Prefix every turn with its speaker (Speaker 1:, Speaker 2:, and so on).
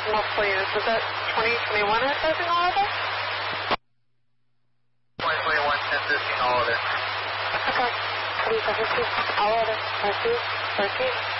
Speaker 1: Multiple units. Was that 2021 or something all of it?
Speaker 2: 2021, 1015, all of it.
Speaker 1: Okay. 3715, all of it. 13.